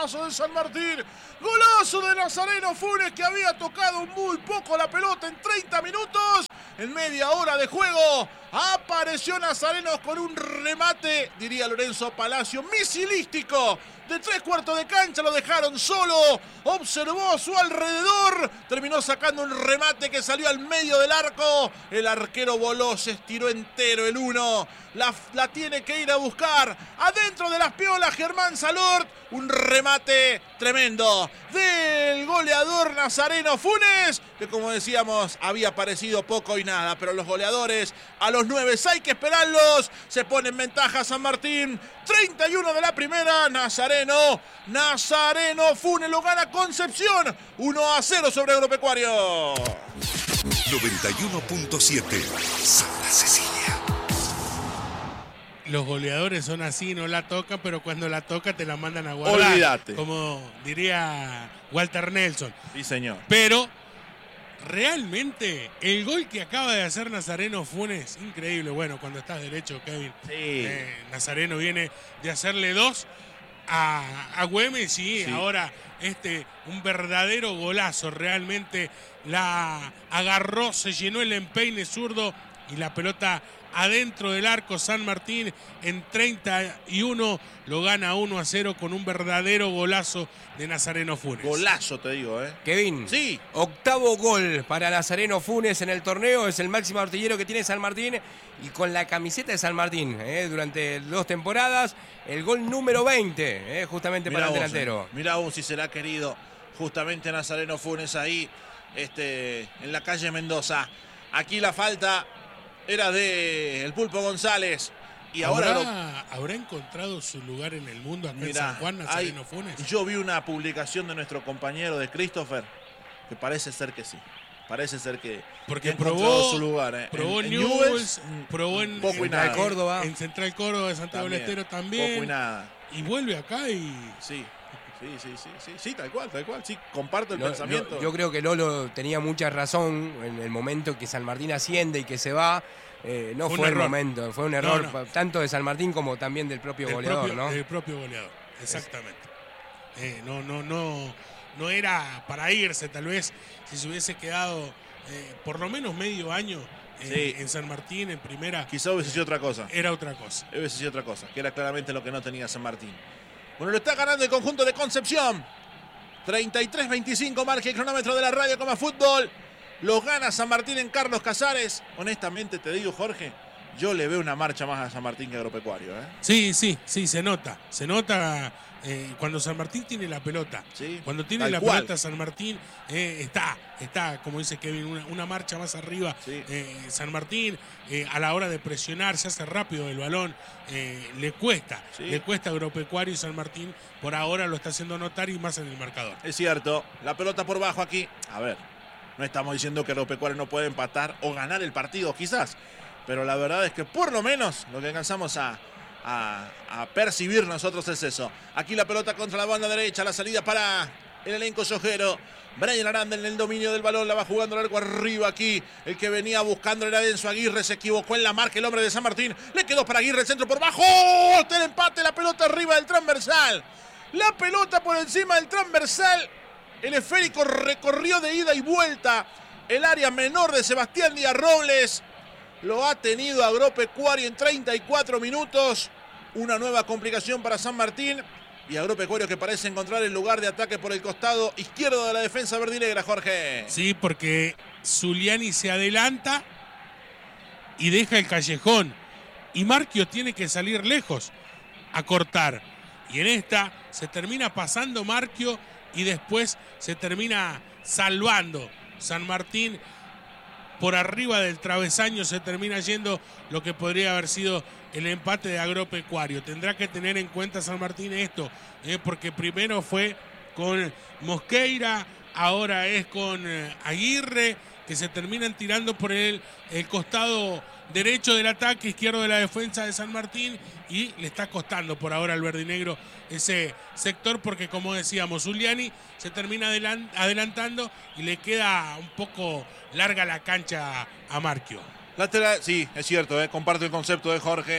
golazo de San Martín. Golazo de Nazareno Funes, que había tocado muy poco la pelota en 30 minutos. En media hora de juego apareció Nazareno con un remate, diría Lorenzo Palacio, misilístico. De 3/4 de cancha lo dejaron solo, observó a su alrededor, terminó sacando un remate que salió al medio del arco. El arquero voló, se estiró entero el 1. La tiene que ir a buscar adentro de las piolas Germán Salort. Un remate tremendo del goleador Nazareno Funes, que como decíamos había aparecido poco y nada, pero los goleadores a los 9 hay que esperarlos. Se pone en ventaja San Martín, 31 de la primera. Nazareno Funes lo gana Concepción 1-0 sobre Agropecuario. 91.7 Santa Cecilia. Los goleadores son así, no la tocan, pero cuando la toca te la mandan a guardar. Olvídate. Como diría Walter Nelson. Sí, señor. Pero realmente el gol que acaba de hacer Nazareno Funes, increíble. Bueno, cuando estás derecho, Kevin. Sí. Nazareno viene de hacerle 2 a Güemes y ahora un verdadero golazo. Realmente la agarró, se llenó el empeine zurdo y la pelota adentro del arco. San Martín en 31 lo gana 1-0 con un verdadero golazo de Nazareno Funes. Golazo, te digo, Kevin, sí. 8º gol para Nazareno Funes en el torneo, es el máximo artillero que tiene San Martín y con la camiseta de San Martín durante 2 temporadas, el gol número 20, justamente Mirá para el vos, delantero. Mirá vos si será querido justamente Nazareno Funes ahí en la calle Mendoza. Aquí la falta era de el Pulpo González. Y ahora ¿Habrá encontrado su lugar en el mundo acá en San San Juan, Nazareno Funes? Yo vi una publicación de nuestro compañero de Christopher que parece ser que sí. Parece ser que porque ha encontrado su lugar. Probó en Newell's, probó en Central Córdoba. En Central Córdoba de Santiago del Estero también. Poco y nada. Y vuelve acá y... Sí, tal cual, sí, comparto el pensamiento. Yo creo que Lolo tenía mucha razón en el momento que San Martín asciende y que se va. No fue el momento, fue un error tanto de San Martín como también del propio goleador, ¿no? Del propio goleador, exactamente. No era para irse, tal vez, si se hubiese quedado por lo menos medio año en San Martín, en primera. Quizá hubiese sido otra cosa. Era otra cosa. Hubiese sido otra cosa, que era claramente lo que no tenía San Martín. Bueno, lo está ganando el conjunto de Concepción. 33-25 marca el cronómetro de la radio Coma Fútbol. Lo gana San Martín en Carlos Casares. Honestamente te digo, Jorge, yo le veo una marcha más a San Martín que Agropecuario. Sí, se nota. Se nota cuando San Martín tiene la pelota. Sí, cuando tiene la pelota San Martín está, como dice Kevin, una marcha más arriba. Sí. San Martín a la hora de presionar se hace rápido el balón. Le cuesta a Agropecuario, y San Martín por ahora lo está haciendo notar y más en el marcador. Es cierto, la pelota por bajo aquí. A ver, no estamos diciendo que Agropecuario no puede empatar o ganar el partido quizás, pero la verdad es que por lo menos lo que alcanzamos a percibir nosotros es eso. Aquí la pelota contra la banda derecha, la salida para el elenco sojero. Brian Aranda en el dominio del balón, la va jugando al arco arriba aquí. El que venía buscando era Enzo Aguirre, se equivocó en la marca el hombre de San Martín. Le quedó para Aguirre, el centro por bajo. El empate, la pelota arriba del transversal. La pelota por encima del transversal. El esférico recorrió de ida y vuelta el área menor de Sebastián Díaz Robles. Lo ha tenido Agropecuario en 34 minutos. Una nueva complicación para San Martín. Y Agropecuario que parece encontrar el lugar de ataque por el costado izquierdo de la defensa verdinegra, Jorge. Sí, porque Zuliani se adelanta y deja el callejón. Y Marquio tiene que salir lejos a cortar. Y en esta se termina pasando Marquio y después se termina salvando San Martín. Por arriba del travesaño se termina yendo lo que podría haber sido el empate de Agropecuario. Tendrá que tener en cuenta San Martín esto, porque primero fue con Mosqueira, ahora es con Aguirre, que se terminan tirando por el costado derecho del ataque, izquierdo de la defensa de San Martín, y le está costando por ahora al verdinegro ese sector, porque como decíamos, Zuliani se termina adelantando y le queda un poco larga la cancha a Marquio. Lateral, sí, es cierto, comparto el concepto de Jorge.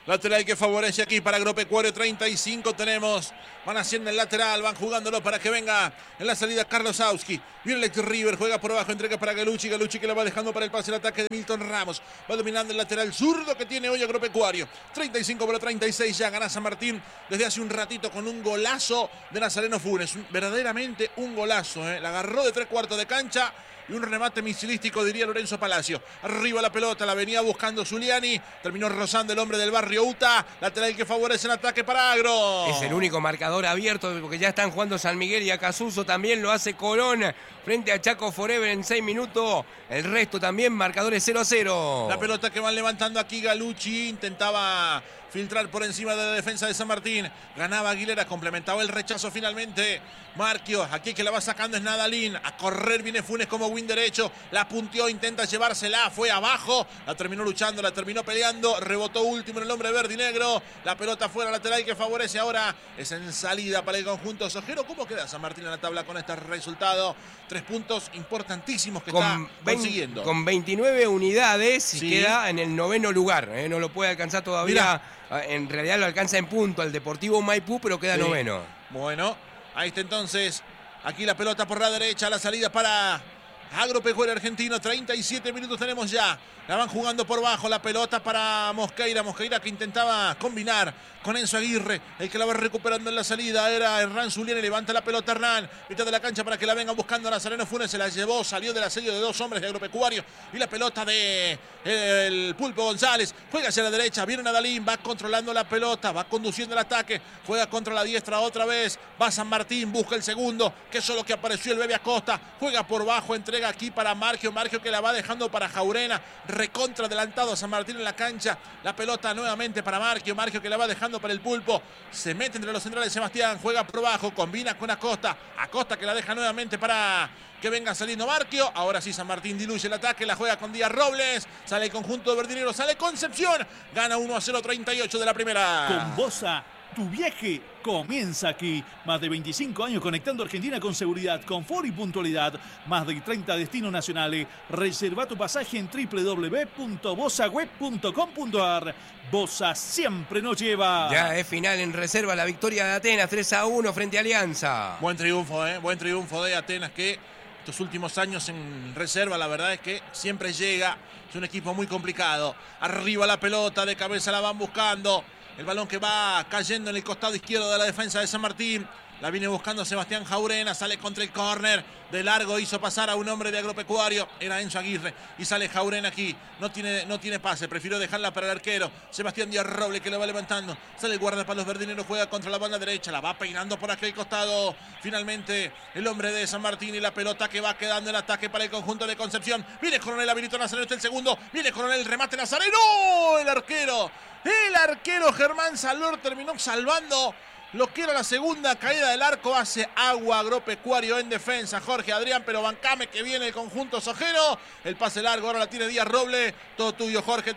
Lateral que favorece aquí para Agropecuario. 35 tenemos. Van haciendo el lateral. Van jugándolo para que venga en la salida Carlos Auski. Violet River juega por abajo. Entrega para Galucci. Galucci que la va dejando para el pase. El ataque de Milton Ramos. Va dominando el lateral zurdo que tiene hoy Agropecuario. 35 por 36. Ya gana San Martín desde hace un ratito con un golazo de Nazareno Funes. Verdaderamente un golazo. La agarró de 3/4 de cancha. Y un remate misilístico, diría Lorenzo Palacio. Arriba la pelota, la venía buscando Zuliani. Terminó rozando el hombre del barrio Uta. Lateral que favorece el ataque para Agro. Es el único marcador abierto porque ya están jugando San Miguel y Acasuso. También lo hace Colón frente a Chaco Forever en 6 minutos. El resto también marcadores 0-0. La pelota que van levantando aquí Galucci. Intentaba filtrar por encima de la defensa de San Martín. Ganaba Aguilera, complementaba el rechazo finalmente. Marquio, aquí que la va sacando es Nadalín. A correr viene Funes como win derecho. La punteó, intenta llevársela. Fue abajo. La terminó luchando, la terminó peleando. Rebotó último en el hombre verde y negro. La pelota fuera lateral que favorece ahora. Es en salida para el conjunto sojero. ¿Cómo queda San Martín en la tabla con este resultado? 3 puntos importantísimos que está consiguiendo. Con 29 unidades y sí, queda en el 9º lugar. No lo puede alcanzar todavía. Mirá. En realidad lo alcanza en punto al Deportivo Maipú, pero queda 9º. Bueno, ahí está entonces. Aquí la pelota por la derecha. La salida para Agropecuario Argentino. 37 minutos tenemos ya. La van jugando por bajo. La pelota para Mosqueira. Mosqueira que intentaba combinar con Enzo Aguirre. El que la va recuperando en la salida era Hernán Zuliani. Levanta la pelota Hernán. Mitad de la cancha para que la vengan buscando. Nazareno Funes se la llevó. Salió del asedio de 2 hombres de Agropecuario. Y la pelota de el Pulpo González. Juega hacia la derecha. Viene Nadalín. Va controlando la pelota. Va conduciendo el ataque. Juega contra la diestra otra vez. Va San Martín. Busca el segundo. Que es lo que apareció el Bebe Acosta. Juega por bajo. Entrega aquí para Marquio. Marquio que la va dejando para Jaurena. Recontra adelantado a San Martín en la cancha. La pelota nuevamente para Marquio. Marquio que la va dejando para el Pulpo. Se mete entre los centrales Sebastián. Juega por abajo. Combina con Acosta. Acosta que la deja nuevamente para que venga saliendo Marquio. Ahora sí San Martín diluye el ataque. La juega con Díaz Robles. Sale el conjunto de verdinero. Sale Concepción. Gana 1-0, 38 de la primera. Con Bosa, tu viaje comienza aquí. Más de 25 años conectando Argentina con seguridad, confort y puntualidad. Más de 30 destinos nacionales. Reserva tu pasaje en www.bosaweb.com.ar. Bosa siempre nos lleva. Ya es final en reserva la victoria de Atenas 3-1 frente a Alianza. Buen triunfo, buen triunfo de Atenas que estos últimos años en reserva, la verdad es que siempre llega. Es un equipo muy complicado. Arriba la pelota, de cabeza la van buscando. El balón que va cayendo en el costado izquierdo de la defensa de San Martín. La viene buscando Sebastián Jaurena. Sale contra el córner. De largo hizo pasar a un hombre de Agropecuario. Era Enzo Aguirre. Y sale Jaurena aquí. No tiene pase. Prefirió dejarla para el arquero. Sebastián Díaz Roble que le va levantando. Sale el guardapalos verdineros. Juega contra la banda derecha. La va peinando por aquel costado. Finalmente el hombre de San Martín. Y la pelota que va quedando en ataque para el conjunto de Concepción. Viene Coronel, habilitó Nazareno. Está el segundo. Viene Coronel. Remate Nazareno. El arquero Germán Salor terminó salvando lo que era la segunda caída del arco. Hace agua Agropecuario en defensa. Jorge Adrián, pero bancame que viene el conjunto sojero. El pase largo, ahora la tiene Díaz Roble. Todo tuyo, Jorge,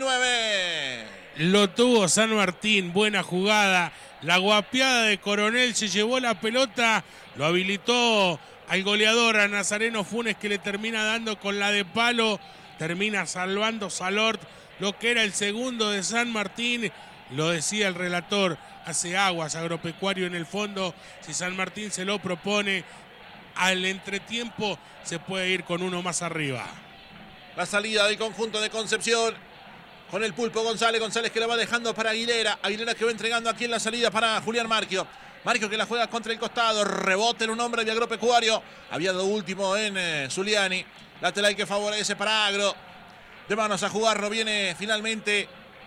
39. Lo tuvo San Martín, buena jugada. La guapeada de Coronel, se llevó la pelota, lo habilitó al goleador, a Nazareno Funes, que le termina dando con la de palo. Termina salvando Salort lo que era el segundo de San Martín. Lo decía el relator, hace aguas Agropecuario en el fondo. Si San Martín se lo propone, al entretiempo se puede ir con uno más arriba. La salida del conjunto de Concepción con el Pulpo González. González que la va dejando para Aguilera. Aguilera que va entregando aquí en la salida para Julián Marquio. Marquio que la juega contra el costado. Rebote en un hombre de Agropecuario. Había dado último en Zuliani. Lateral que favorece para Agro. De manos a jugarlo viene finalmente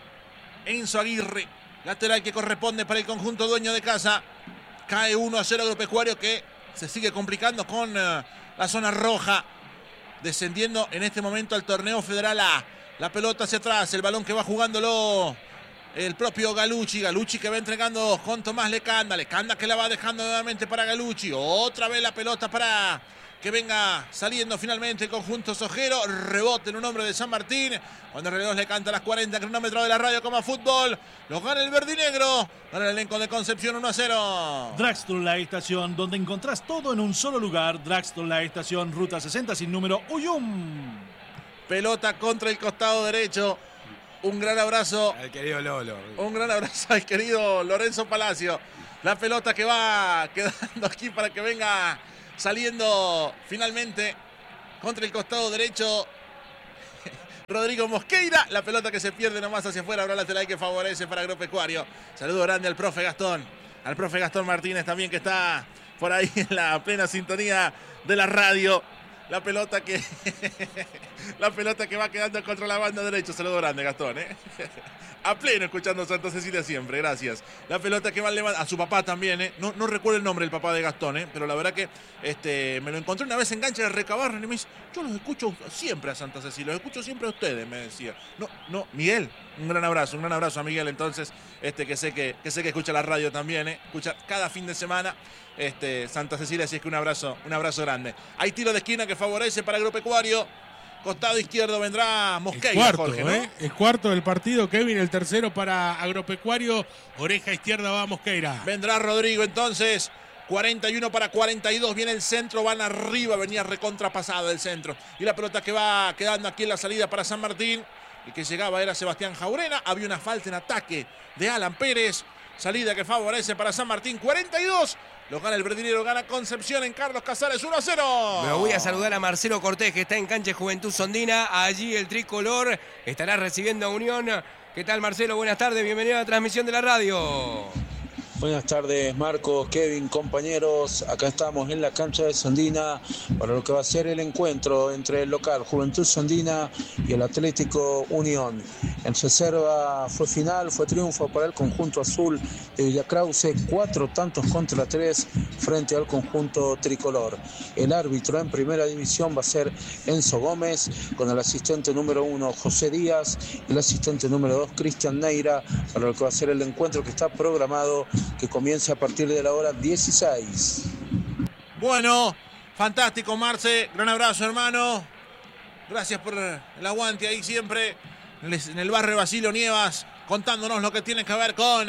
Enzo Aguirre. Lateral que corresponde para el conjunto dueño de casa. Cae 1-0 Agropecuario que se sigue complicando con la zona roja. Descendiendo en este momento al torneo Federal A. La pelota hacia atrás. El balón que va jugándolo el propio Galucci. Galucci que va entregando con Tomás Lecanda. Lecanda que la va dejando nuevamente para Galucci. Otra vez la pelota para que venga saliendo finalmente el conjunto sojero. Rebote en un hombre de San Martín. Cuando el reloj le canta las 40 cronómetros de la radio como fútbol. Lo gana el verdinegro. Gana el elenco de Concepción 1-0. Dragstore La Estación, donde encontrás todo en un solo lugar. Dragstore La Estación, ruta 60 sin número, Uyum. Pelota contra el costado derecho. Un gran abrazo. Al querido Lolo. Un gran abrazo al querido Lorenzo Palacio. La pelota que va quedando aquí para que venga saliendo finalmente contra el costado derecho Rodrigo Mosqueira. La pelota que se pierde nomás hacia afuera. Ahora lateral que favorece para Agropecuario. Saludo grande al profe Gastón. Al profe Gastón Martínez también, que está por ahí en la plena sintonía de la radio. La pelota que va quedando contra la banda derecha. Saludo grande, Gastón, a pleno escuchando Santa Cecilia siempre, gracias. La pelota que va a su papá también, no recuerdo el nombre del papá de Gastón, pero la verdad que me lo encontré una vez en cancha de Recabarren y me dice, yo los escucho siempre a Santa Cecilia, los escucho siempre a ustedes, me decía. No, Miguel, un gran abrazo a Miguel, entonces, que sé que escucha la radio también, escucha cada fin de semana Santa Cecilia, así es que un abrazo grande. Hay tiro de esquina que favorece para Agropecuario. Costado izquierdo vendrá Mosqueira, Jorge, ¿no? El cuarto del partido, Kevin. El tercero para Agropecuario. Oreja izquierda va Mosqueira. Vendrá Rodrigo entonces. 41 para 42. Viene el centro. Van arriba. Venía recontrapasado el centro. Y la pelota que va quedando aquí en la salida para San Martín. El que llegaba era Sebastián Jaurena. Había una falta en ataque de Alan Pérez. Salida que favorece para San Martín. 42. Lo gana el verdinero, gana Concepción en Carlos Casares, 1-0. Me voy a saludar a Marcelo Cortés, que está en cancha de Juventud Sondina. Allí el tricolor estará recibiendo a Unión. ¿Qué tal, Marcelo? Buenas tardes, bienvenido a la transmisión de la radio. Buenas tardes, Marcos, Kevin, compañeros. Acá estamos en la cancha de Sondina para lo que va a ser el encuentro entre el local Juventud Sondina y el Atlético Unión. En reserva fue triunfo para el conjunto azul de Villa Krause, 4-3 frente al conjunto tricolor. El árbitro en primera división va a ser Enzo Gómez, con el asistente número 1 José Díaz y el asistente número 2 Cristian Neira, para lo que va a ser el encuentro que está programado que comience a partir de la hora 16. Bueno, fantástico, Marce. Gran abrazo, hermano. Gracias por el aguante ahí siempre en el barrio Basilio Nievas, contándonos lo que tiene que ver con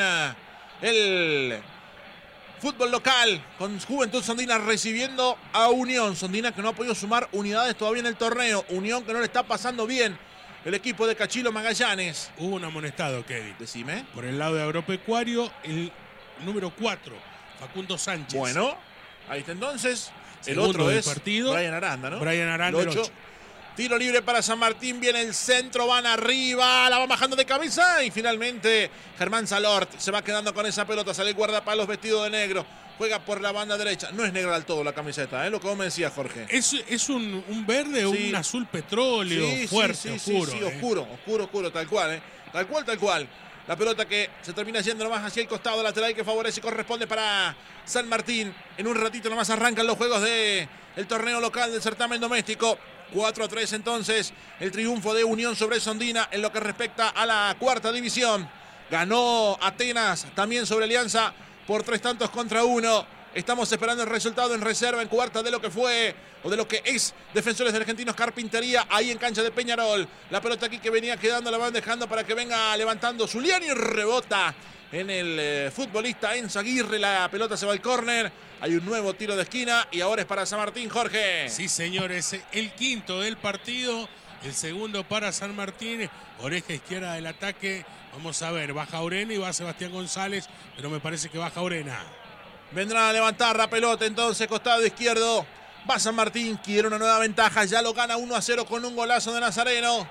el fútbol local, con Juventud Sondina recibiendo a Unión. Sondina que no ha podido sumar unidades todavía en el torneo. Unión que no le está pasando bien el equipo de Cachilo Magallanes. Hubo un amonestado, Kevin. Decime. Por el lado de Agropecuario, el número 4, Facundo Sánchez. Bueno, ahí está entonces. Segundo el otro del es partido. Brian Aranda, ¿no? Brian Aranda, el 8. Tiro libre para San Martín, viene el centro, van arriba, la va bajando de cabeza y finalmente Germán Salort se va quedando con esa pelota, sale el guardapalos vestido de negro, juega por la banda derecha, no es negra del todo la camiseta, lo que vos me decías, Jorge. Es un verde o un azul petróleo fuerte, oscuro. Sí, oscuro, tal cual, tal cual. La pelota que se termina yendo nomás hacia el costado lateral que favorece y corresponde para San Martín. En un ratito nomás arrancan los juegos del torneo local del certamen doméstico. 4-3 entonces el triunfo de Unión sobre Sondina en lo que respecta a la cuarta división. Ganó Atenas también sobre Alianza por 3-1. Estamos esperando el resultado en reserva en cuarta de lo que fue o de lo que es Defensores de Argentinos Carpintería ahí en cancha de Peñarol. La pelota aquí que venía quedando la van dejando para que venga levantando Zuliani y rebota en el futbolista Enzo Aguirre. La pelota se va al córner. Hay un nuevo tiro de esquina y ahora es para San Martín, Jorge. Sí, señores, el quinto del partido, el segundo para San Martín. Oreja izquierda del ataque. Vamos a ver, baja Orena y va Sebastián González, pero me parece que baja Orena. Vendrán a levantar la pelota entonces, costado izquierdo. Va San Martín, quiere una nueva ventaja. Ya lo gana 1-0 con un golazo de Nazareno.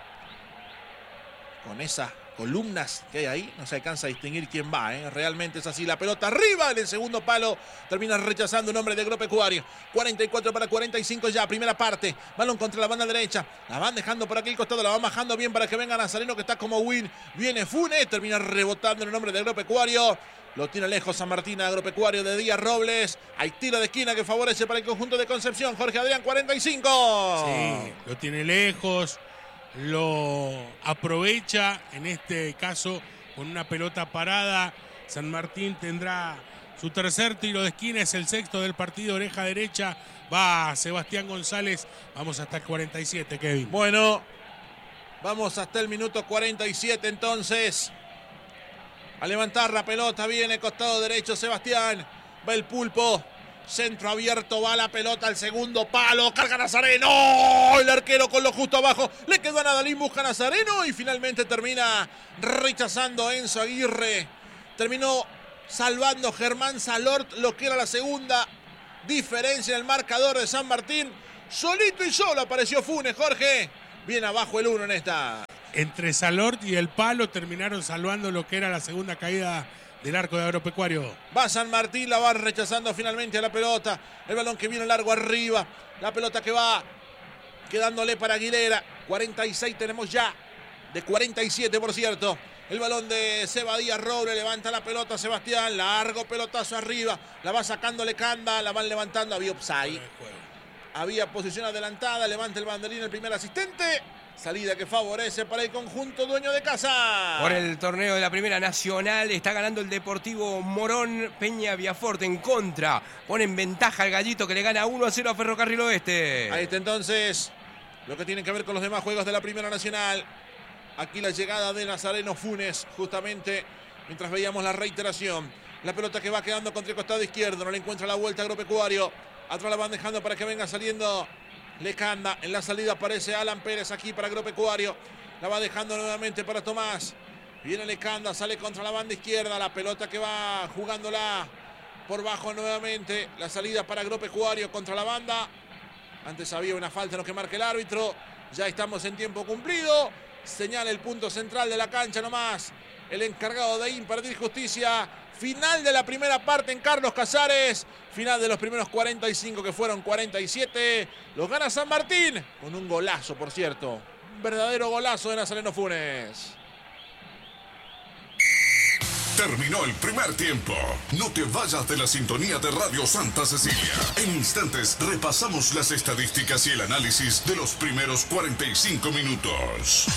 Con esas columnas que hay ahí, no se alcanza a distinguir quién va. Realmente es así. La pelota arriba en el segundo palo. Termina rechazando un hombre de Agropecuario. 44 para 45 ya, primera parte. Balón contra la banda derecha. La van dejando por aquí el costado. La van bajando bien para que venga Nazareno, que está como win. Viene Funes. Termina rebotando en el hombre de Agropecuario. Lo tiene lejos San Martín, Agropecuario de Díaz Robles. Hay tiro de esquina que favorece para el conjunto de Concepción. Jorge Adrián, 45. Sí, lo tiene lejos. Lo aprovecha, en este caso, con una pelota parada. San Martín tendrá su tercer tiro de esquina, es el sexto del partido, oreja derecha. Va Sebastián González. Vamos hasta el 47, Kevin. Bueno, vamos hasta el minuto 47 entonces. A levantar la pelota, viene costado derecho Sebastián. Va el pulpo. Centro abierto, va la pelota al segundo palo, carga Nazareno, el arquero con lo justo abajo, le quedó a Nadalín, busca Nazareno y finalmente termina rechazando Enzo Aguirre. Terminó salvando Germán Salort lo que era la segunda diferencia en el marcador de San Martín. Solito y solo apareció Funes, Jorge. Bien abajo el 1 en esta. Entre Salort y el palo terminaron salvando lo que era la segunda caída del arco de Agropecuario. Va San Martín, la va rechazando finalmente a la pelota. El balón que viene largo arriba. La pelota que va quedándole para Aguilera. 46 tenemos ya. De 47, por cierto. El balón de Seba Díaz Roble. Levanta la pelota Sebastián. Largo pelotazo arriba. La va sacando Lecanda. La van levantando. Había offside. Había posición adelantada. Levanta el banderín el primer asistente. Salida que favorece para el conjunto dueño de casa. Por el torneo de la Primera Nacional está ganando el Deportivo Morón. Peña Viaforte en contra. Pone en ventaja al Gallito que le gana 1-0 a Ferrocarril Oeste. Ahí está entonces lo que tiene que ver con los demás juegos de la Primera Nacional. Aquí la llegada de Nazareno Funes, justamente mientras veíamos la reiteración. La pelota que va quedando contra el costado izquierdo. No le encuentra la vuelta Agropecuario. Atrás la van dejando para que venga saliendo Lecanda. En la salida aparece Alan Pérez aquí para Agropecuario. La va dejando nuevamente para Tomás. Viene Lecanda, sale contra la banda izquierda. La pelota que va jugándola por bajo nuevamente. La salida para Agropecuario contra la banda. Antes había una falta, lo que marca el árbitro. Ya estamos en tiempo cumplido. Señala el punto central de la cancha nomás. El encargado de impartir justicia. Final de la primera parte en Carlos Casares. Final de los primeros 45 que fueron 47. Los gana San Martín con un golazo, por cierto. Un verdadero golazo de Nazareno Funes. Terminó el primer tiempo. No te vayas de la sintonía de Radio Santa Cecilia. En instantes repasamos las estadísticas y el análisis de los primeros 45 minutos.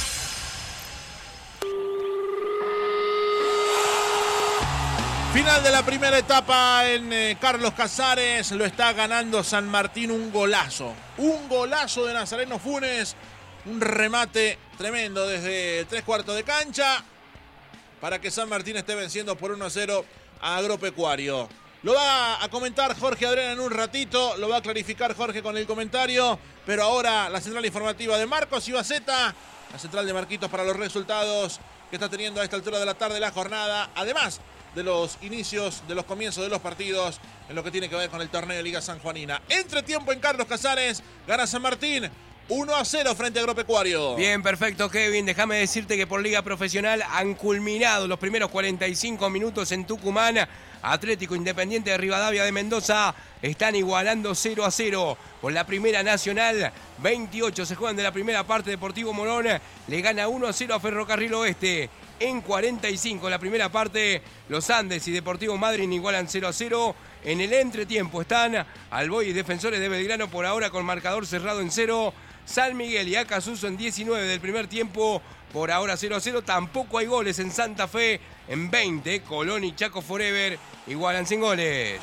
Final de la primera etapa en Carlos Casares. Lo está ganando San Martín, un golazo. Un golazo de Nazareno Funes. Un remate tremendo desde 3/4 de cancha. Para que San Martín esté venciendo por 1-0 a Agropecuario. Lo va a comentar Jorge Adrián en un ratito. Lo va a clarificar Jorge con el comentario. Pero ahora la central informativa de Marcos Ibaceta. La central de Marquitos para los resultados que está teniendo a esta altura de la tarde la jornada. Además de los inicios, de los comienzos de los partidos en lo que tiene que ver con el torneo de Liga Sanjuanina. Entretiempo en Carlos Casares, gana San Martín 1-0 frente a Agropecuario. Bien, perfecto, Kevin. Déjame decirte que por Liga Profesional han culminado los primeros 45 minutos en Tucumán. Atlético Independiente de Rivadavia de Mendoza están igualando 0-0. Por la Primera Nacional, 28 se juegan de la primera parte. Deportivo Morón le gana 1-0 a Ferrocarril Oeste. En 45 la primera parte, los Andes y Deportivo Madryn igualan 0-0. En el entretiempo están Alboy y Defensores de Belgrano por ahora con marcador cerrado en 0. San Miguel y Acasuso en 19 del primer tiempo, por ahora 0-0. Tampoco hay goles en Santa Fe en 20. Colón y Chaco Forever igualan sin goles.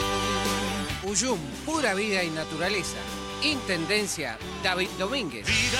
Uyum, pura vida y naturaleza. Intendencia David Domínguez.